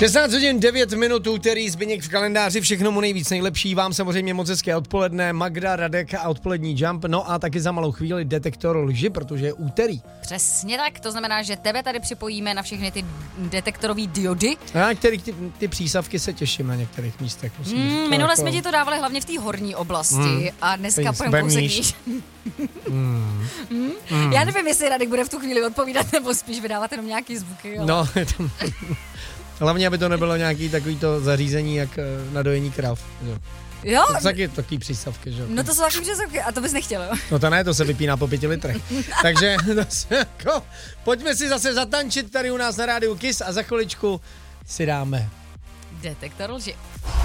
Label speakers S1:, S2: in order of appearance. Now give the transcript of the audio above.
S1: 16 hodin 9 minut, úterý, Zbyněk v kalendáři, všechno mu nejvíc nejlepší, vám samozřejmě moc hezké odpoledne, Magda, Radek a odpolední Jump, no a taky za malou chvíli detektor lži, protože je úterý.
S2: Přesně tak, to znamená, že tebe tady připojíme na všechny ty detektorové diody.
S1: A na některých ty přísavky se těším na některých místech.
S2: Minule jsme ti to dávali hlavně v té horní oblasti a dneska půjdeme kousek níž. Já nevím, jestli Radek bude v tu chvíli odpovídat, nebo spíš vydávat jenom nějaký zvuky. Ale...
S1: No, hlavně, aby to nebylo nějaký takovýto zařízení, jak na dojení krav.
S2: Jo?
S1: To jsou taky přísavky, že?
S2: No to jsou taky přísavky a to bys nechtěl, jo?
S1: No to ne, to se vypíná po 5 litrech. Takže pojďme si zase zatančit tady u nás na rádiu Kiss a za chviličku si dáme
S2: detektor lži.